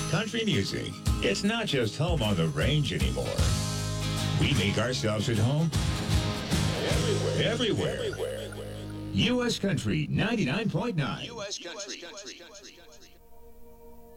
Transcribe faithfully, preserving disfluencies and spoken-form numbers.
Country music. It's not just home on the range anymore. We make ourselves at home everywhere. Everywhere. Everywhere. U S Country ninety-nine point nine. U S Country.